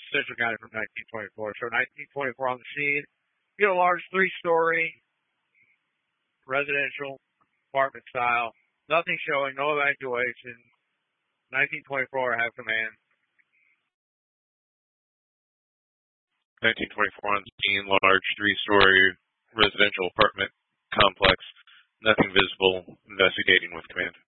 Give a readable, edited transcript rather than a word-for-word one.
Central County from 1924. So 1924 on the scene. Get a large 3-story residential apartment style. Nothing showing, no evacuation. 1924, have command. 1924 on the scene, large 3-story residential apartment complex. Nothing visible. Investigating with command.